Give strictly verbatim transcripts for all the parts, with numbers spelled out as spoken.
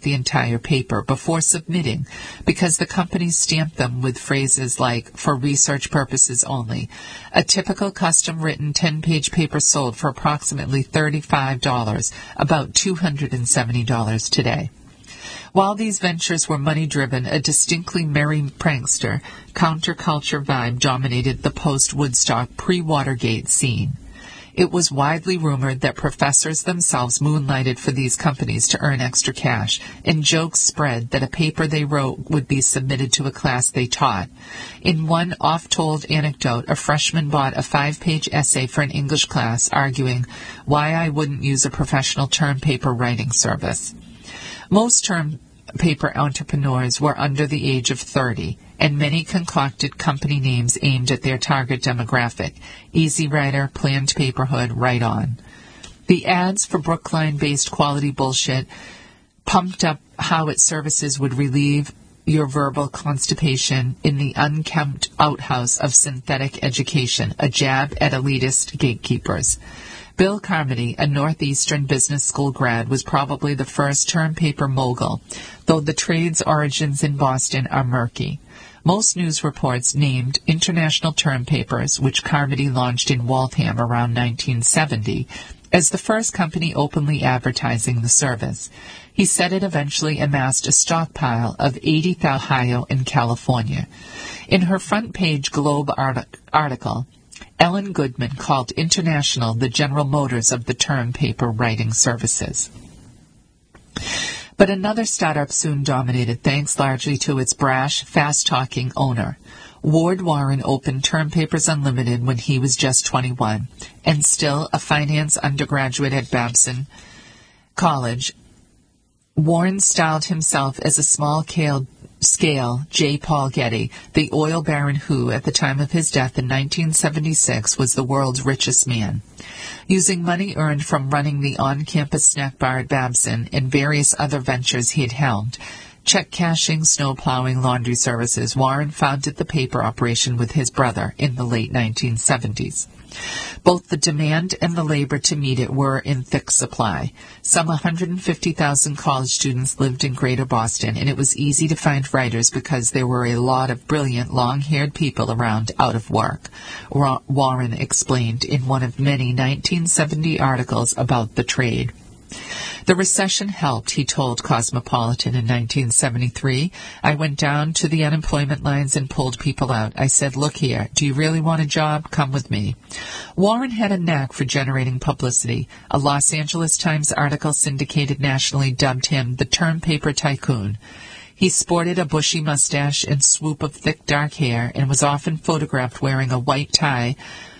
the entire paper before submitting because the companies stamped them with phrases like, for research purposes only. A typical custom-written ten-page paper sold for approximately thirty-five dollars, about two hundred seventy dollars today. While these ventures were money-driven, a distinctly merry prankster, counterculture vibe dominated the post-Woodstock, pre-Watergate scene. It was widely rumored that professors themselves moonlighted for these companies to earn extra cash, and jokes spread that a paper they wrote would be submitted to a class they taught. In one oft-told anecdote, a freshman bought a five-page essay for an English class, arguing why I wouldn't use a professional term paper writing service. Most term paper entrepreneurs were under the age of thirty, and many concocted company names aimed at their target demographic: Easy Writer, Planned Paperhood, Right On. The ads for Brookline-based quality bullshit pumped up how its services would relieve your verbal constipation in the unkempt outhouse of synthetic education, a jab at elitist gatekeepers. Bill Carmody, a Northeastern Business School grad, was probably the first term paper mogul, though the trade's origins in Boston are murky. Most news reports named International Term Papers, which Carmody launched in Waltham around nineteen seventy, as the first company openly advertising the service. He said it eventually amassed a stockpile of eighty thousand Ohio and California. In her front-page Globe art- article, Ellen Goodman called International the General Motors of the term paper writing services. But another startup soon dominated, thanks largely to its brash, fast-talking owner. Ward Warren opened Term Papers Unlimited when he was just twenty-one, and still a finance undergraduate at Babson College. Warren styled himself as a small-scale Scale J. Paul Getty, the oil baron who, at the time of his death in nineteen seventy-six, was the world's richest man. Using money earned from running the on-campus snack bar at Babson and various other ventures he had helmed, check cashing, snow plowing, laundry services, Warren founded the paper operation with his brother in the late nineteen seventies. Both the demand and the labor to meet it were in thick supply. Some one hundred fifty thousand college students lived in Greater Boston, and it was easy to find writers because there were a lot of brilliant, long-haired people around out of work, Warren explained in one of many nineteen seventy articles about the trade. The recession helped, he told Cosmopolitan in nineteen seventy-three. I went down to the unemployment lines and pulled people out. I said, look here, do you really want a job? Come with me. Warren had a knack for generating publicity. A Los Angeles Times article syndicated nationally dubbed him the term paper tycoon. He sported a bushy mustache and swoop of thick dark hair and was often photographed wearing a white tie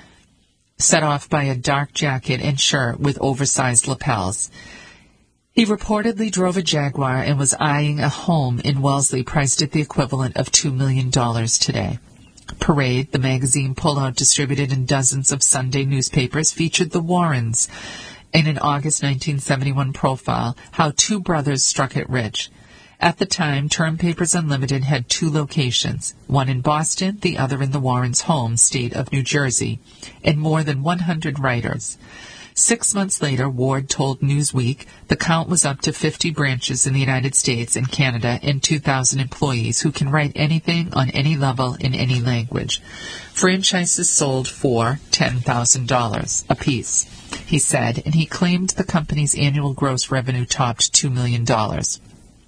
set off by a dark jacket and shirt with oversized lapels. He reportedly drove a Jaguar and was eyeing a home in Wellesley priced at the equivalent of two million dollars today. Parade, the magazine pullout distributed in dozens of Sunday newspapers, featured the Warrens in an August nineteen seventy-one profile, How Two Brothers Struck It Rich. At the time, Term Papers Unlimited had two locations, one in Boston, the other in the Warrens' home state of New Jersey, and more than one hundred writers. Six months later, Ward told Newsweek the count was up to fifty branches in the United States and Canada and two thousand employees who can write anything on any level in any language. Franchises sold for ten thousand dollars apiece, he said, and he claimed the company's annual gross revenue topped two million dollars.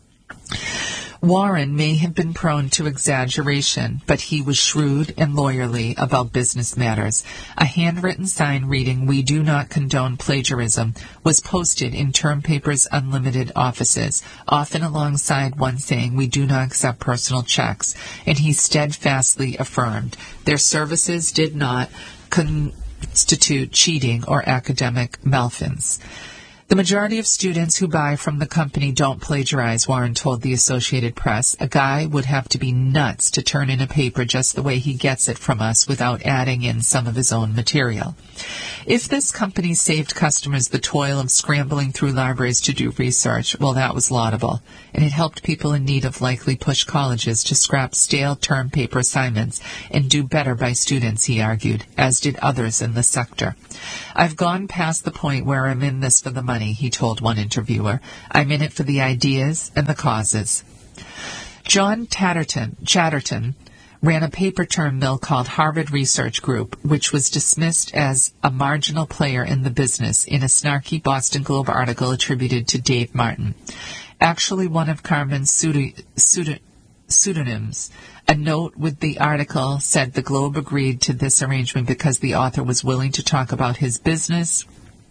Warren may have been prone to exaggeration, but he was shrewd and lawyerly about business matters. A handwritten sign reading, "We do not condone plagiarism," was posted in Term Papers Unlimited offices, often alongside one saying, "We do not accept personal checks," and he steadfastly affirmed their services did not constitute cheating or academic malfeasance. The majority of students who buy from the company don't plagiarize, Warren told the Associated Press. A guy would have to be nuts to turn in a paper just the way he gets it from us without adding in some of his own material. If this company saved customers the toil of scrambling through libraries to do research, well, that was laudable, and it helped people in need of likely push colleges to scrap stale term paper assignments and do better by students, he argued, as did others in the sector. I've gone past the point where I'm in this for the money. money, he told one interviewer. I'm in it for the ideas and the causes. John Tatterton, Chatterton ran a paper term mill called Harvard Research Group, which was dismissed as a marginal player in the business in a snarky Boston Globe article attributed to Dave Martin. Actually, one of Carmen's pseudo, pseudo, pseudonyms. A note with the article said the Globe agreed to this arrangement because the author was willing to talk about his business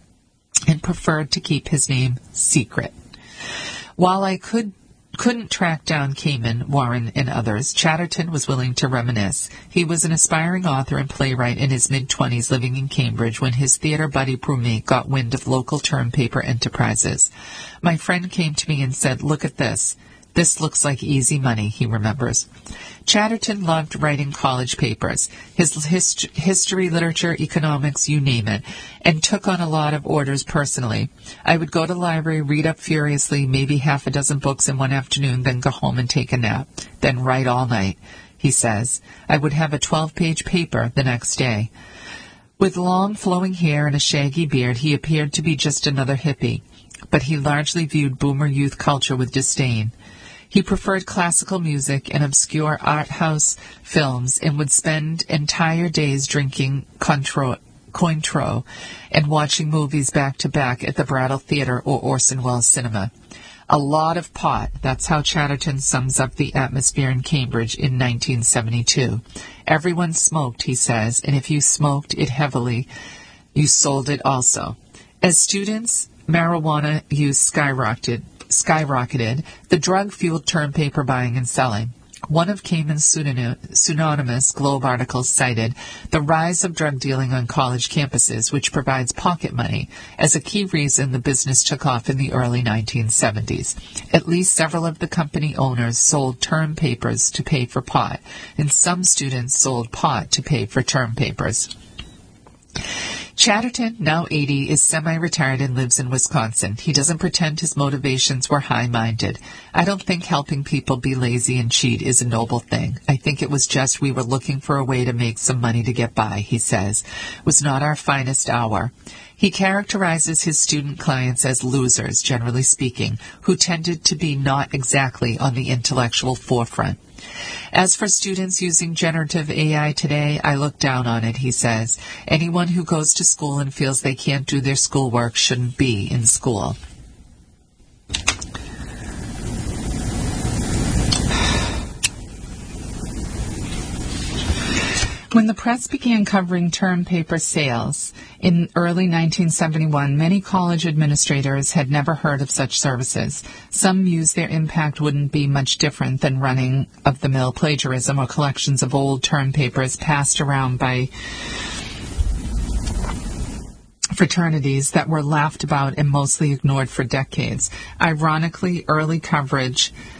and preferred to keep his name secret. While I could couldn't track down Kamen, Warren, and others, Chatterton was willing to reminisce. He was an aspiring author and playwright in his mid-twenties living in Cambridge when his theater buddy Brumé got wind of local term paper enterprises. My friend came to me and said, look at this. This looks like easy money, he remembers. Chatterton loved writing college papers, his hist- history, literature, economics, you name it, and took on a lot of orders personally. I would go to the library, read up furiously, maybe half a dozen books in one afternoon, then go home and take a nap, then write all night, he says. I would have a twelve-page paper the next day. With long flowing hair and a shaggy beard, he appeared to be just another hippie, but he largely viewed boomer youth culture with disdain. He preferred classical music and obscure art house films and would spend entire days drinking Cointreau, Cointreau and watching movies back-to-back at the Brattle Theater or Orson Welles Cinema. A lot of pot, that's how Chatterton sums up the atmosphere in Cambridge in nineteen seventy-two. Everyone smoked, he says, and if you smoked it heavily, you sold it also. As students, marijuana use skyrocketed. skyrocketed, the drug-fueled term paper buying and selling. One of Kamen's pseudonymous Globe articles cited the rise of drug dealing on college campuses, which provides pocket money, as a key reason the business took off in the early nineteen seventies. At least several of the company owners sold term papers to pay for pot, and some students sold pot to pay for term papers. Chatterton, now eighty, is semi-retired and lives in Wisconsin. He doesn't pretend his motivations were high-minded. I don't think helping people be lazy and cheat is a noble thing. I think it was just we were looking for a way to make some money to get by, he says. It was not our finest hour. He characterizes his student clients as losers, generally speaking, who tended to be not exactly on the intellectual forefront. As for students using generative A I today, I look down on it, he says. Anyone who goes to school and feels they can't do their schoolwork shouldn't be in school. When the press began covering term paper sales in early nineteen seventy-one, many college administrators had never heard of such services. Some mused their impact wouldn't be much different than running of-the-mill plagiarism or collections of old term papers passed around by fraternities that were laughed about and mostly ignored for decades. Ironically, early coverage